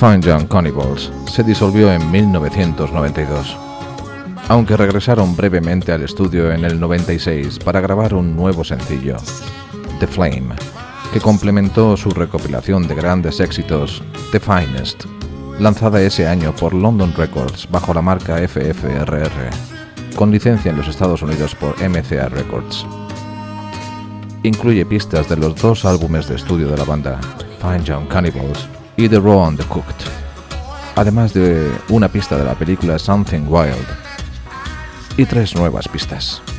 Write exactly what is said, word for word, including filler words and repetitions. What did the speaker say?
Fine Young Cannibals se disolvió en mil novecientos noventa y dos, aunque regresaron brevemente al estudio en el noventa y seis para grabar un nuevo sencillo, The Flame, que complementó su recopilación de grandes éxitos, The Finest, lanzada ese año por London Records bajo la marca F F R R, con licencia en los Estados Unidos por M C A Records. Incluye pistas de los dos álbumes de estudio de la banda, Fine Young Cannibals y The Raw and the Cooked, además de una pista de la película Something Wild y tres nuevas pistas.